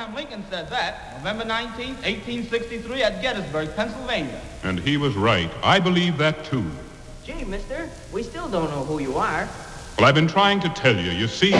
Abraham Lincoln said that, November 19th, 1863, at Gettysburg, Pennsylvania. And he was right. I believe that, too. Gee, mister, we still don't know who you are. Well, I've been trying to tell you. You see...